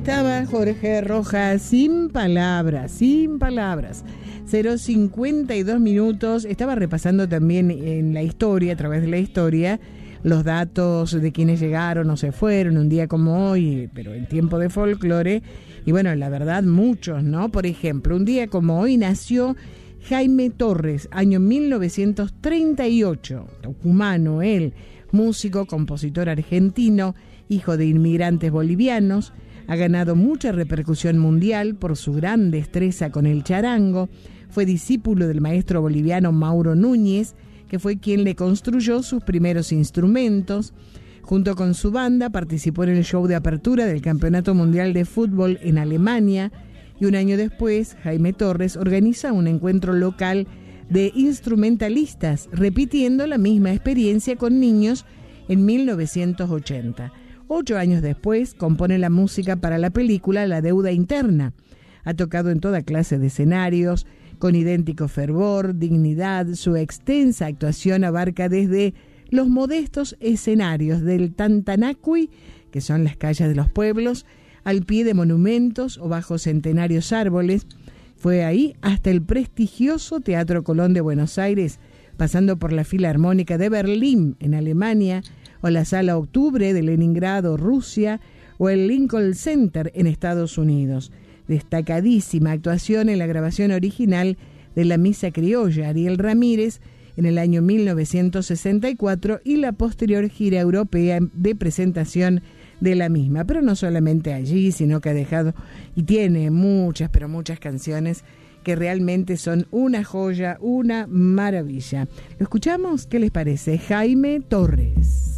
Estaba Jorge Rojas sin palabras. 0:52 minutos. Estaba repasando también en la historia, a través de la historia, los datos de quienes llegaron o se fueron un día como hoy, pero en tiempo de folclore. Y bueno, la verdad, muchos, ¿no? Por ejemplo, un día como hoy nació Jaime Torres, año 1938, tucumano él, músico, compositor argentino, hijo de inmigrantes bolivianos. Ha ganado mucha repercusión mundial por su gran destreza con el charango. Fue discípulo del maestro boliviano Mauro Núñez, que fue quien le construyó sus primeros instrumentos. Junto con su banda participó en el show de apertura del Campeonato Mundial de Fútbol en Alemania, y un año después Jaime Torres organiza un encuentro local de instrumentalistas, repitiendo la misma experiencia con niños en 1980. 8 años después compone la música para la película La deuda interna. Ha tocado en toda clase de escenarios, con idéntico fervor, dignidad. Su extensa actuación abarca desde los modestos escenarios del Tantanacui, que son las calles de los pueblos, al pie de monumentos o bajo centenarios árboles. Fue ahí hasta el prestigioso Teatro Colón de Buenos Aires, pasando por la Filarmónica de Berlín, en Alemania, o la Sala Octubre de Leningrado, Rusia, o el Lincoln Center en Estados Unidos. Destacadísima actuación en la grabación original de La Misa Criolla, Ariel Ramírez, en el año 1964, y la posterior gira europea de presentación de la misma. Pero no solamente allí, sino que ha dejado y tiene muchas, pero muchas canciones que realmente son una joya, una maravilla. ¿Lo escuchamos? ¿Qué les parece? Jaime Torres.